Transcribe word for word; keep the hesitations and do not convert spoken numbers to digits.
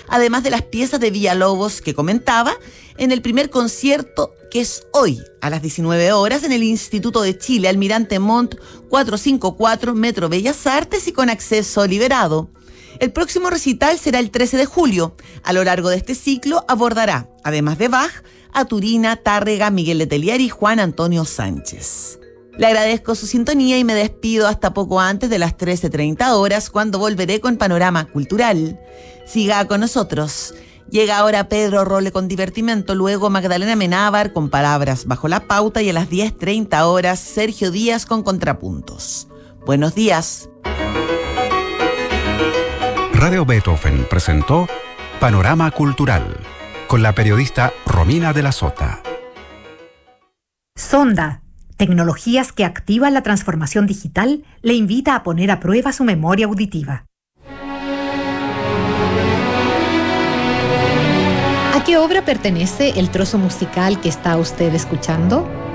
además de las piezas de Villalobos que comentaba, en el primer concierto, que es hoy, a las diecinueve horas, en el Instituto de Chile, Almirante Montt cuatrocientos cincuenta y cuatro, Metro Bellas Artes y con acceso liberado. El próximo recital será el trece de julio. A lo largo de este ciclo abordará, además de Bach, a Turina, Tárrega, Miguel Letelier y Juan Antonio Sánchez. Le agradezco su sintonía y me despido hasta poco antes de las trece treinta horas, cuando volveré con Panorama Cultural. Siga con nosotros. Llega ahora Pedro Role con Divertimento, luego Magdalena Menábar con Palabras bajo la pauta y a las diez treinta horas Sergio Díaz con Contrapuntos. Buenos días. Radio Beethoven presentó Panorama Cultural con la periodista Romina de la Sota. Sonda, tecnologías que activan la transformación digital, le invita a poner a prueba su memoria auditiva. ¿A qué obra pertenece el trozo musical que está usted escuchando?